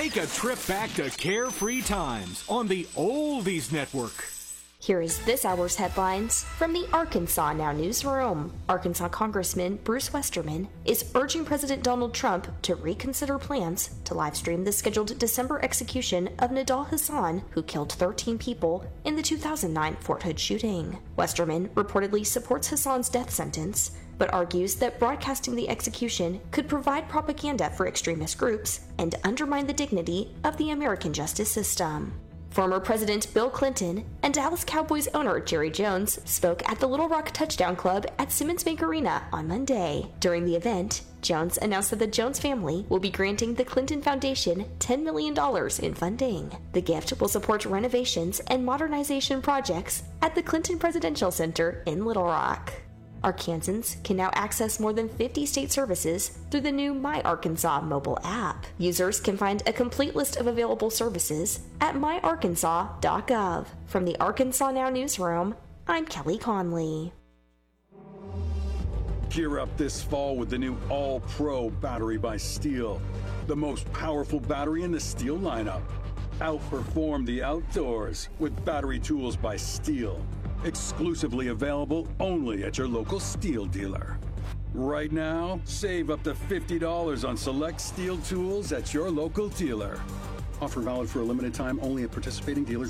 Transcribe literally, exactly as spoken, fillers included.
Take a trip back to carefree times on the Oldies Network. Here is this hour's headlines from the Arkansas Now newsroom. Arkansas Congressman Bruce Westerman is urging President Donald Trump to reconsider plans to livestream the scheduled December execution of Nidal Hasan, who killed thirteen people in the two thousand nine Fort Hood shooting. Westerman reportedly supports Hasan's death sentence, but argues that broadcasting the execution could provide propaganda for extremist groups and undermine the dignity of the American justice system. Former President Bill Clinton and Dallas Cowboys owner Jerry Jones spoke at the Little Rock Touchdown Club at Simmons Bank Arena on Monday. During the event, Jones announced that the Jones family will be granting the Clinton Foundation ten million dollars in funding. The gift will support renovations and modernization projects at the Clinton Presidential Center in Little Rock. Arkansans can now access more than fifty state services through the new My Arkansas mobile app. Users can find a complete list of available services at my arkansas dot gov. From the Arkansas Now newsroom, I'm Kelly Conley. Gear up this fall with the new All-Pro battery by Steel, the most powerful battery in the Steel lineup. Outperform the outdoors with battery tools by Steel. Exclusively available only at your local Steel dealer. Right now, save up to fifty dollars on select Steel tools at your local dealer. Offer valid for a limited time only at participating dealers.